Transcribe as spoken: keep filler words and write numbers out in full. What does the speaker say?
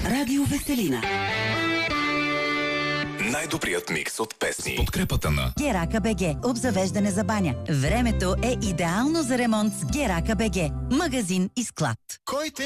Радио Веселина. Най-добрият микс от песни. С подкрепата на Герака БГ. Обзавеждане за баня. Времето е идеално за ремонт с Герака БГ. Магазин и склад. Кой те